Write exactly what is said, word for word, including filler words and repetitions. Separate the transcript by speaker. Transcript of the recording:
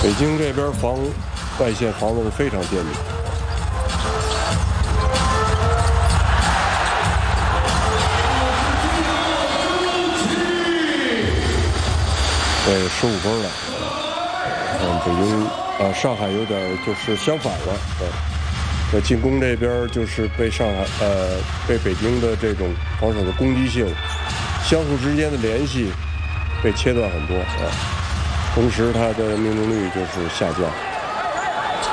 Speaker 1: 北京这边防外线防的是非常坚密。对，十五分了。嗯，北京啊，上海有点就是相反了。对，在进攻这边就是被上海呃被北京的这种防守的攻击性，相互之间的联系被切断很多啊。同时，它的命中率就是下降。